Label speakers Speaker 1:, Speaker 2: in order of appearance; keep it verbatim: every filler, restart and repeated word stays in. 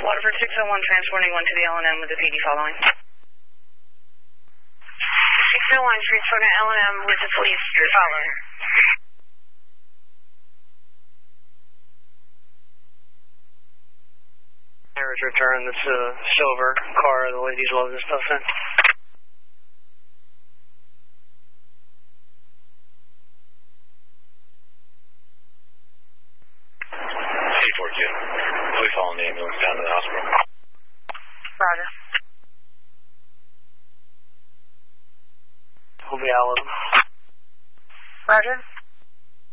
Speaker 1: Waterford six oh one transporting one to the L and M with the P D following.
Speaker 2: six oh one transporting L and M with the police following.
Speaker 3: Average return, this uh, silver car the ladies love this stuff in.
Speaker 4: C four Q. Please follow the ambulance down to the hospital.
Speaker 2: Roger.
Speaker 3: We'll be out with them.
Speaker 2: Roger.